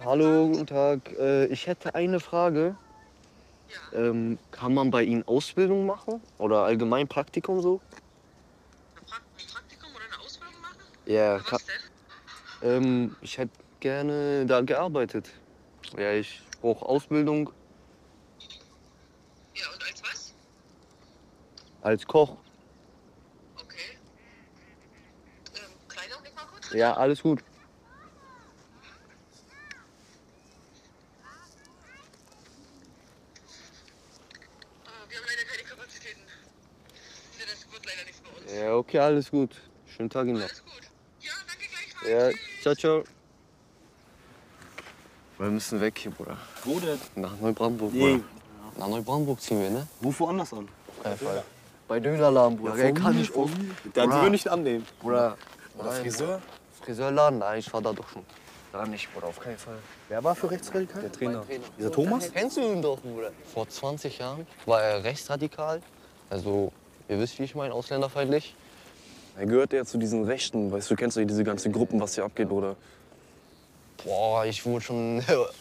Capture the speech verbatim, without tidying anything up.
Hallo, guten Tag. Äh, ich hätte eine Frage. Ja, Ähm, kann man bei Ihnen Ausbildung machen oder allgemein Praktikum so? 'ne Prak 'n Praktikum oder 'ne Ausbildung machen? Ja, Für ka was denn? ähm, ich hätte gerne da gearbeitet. Ja, ich brauche Ausbildung Ja, und als was? als Koch. Okay. Ähm, kleinen Augenblick mal kurz, bitte. Ja, alles gut. Ah, wir haben leider keine Kapazitäten. Ne, das wird leider nichts bei uns. Ja, okay, alles gut. Schönen Tag Ihnen noch. Alles gut. Ja, danke gleichfalls. Ja, ciao, Tschüss. ciao. Wir müssen weg hier, Bruder. Wo denn? Nach Neubrandenburg, Nee. Bruder. Nach Neubrandenburg ziehen wir, ne? Ruf woanders an. Kein Fall. Bei Dönerladen, Bruder. Wer kann nicht auf... Dann Bruder. wir nicht annehmen. Bruder. Oder Nein, Friseur? Friseurladen? Nein, ich war da doch schon. Da nicht, Bruder, auf keinen Fall. Wer war für rechtsradikal? Der Trainer. Dieser Thomas? Kennst du ihn doch, Bruder? Vor zwanzig Jahren war er rechtsradikal. Also, ihr wisst, wie ich meine, ausländerfeindlich. Er gehört ja zu diesen Rechten, weißt du, du kennst ja diese ganzen Gruppen, was hier abgeht, oder? Boah, ich wurde schon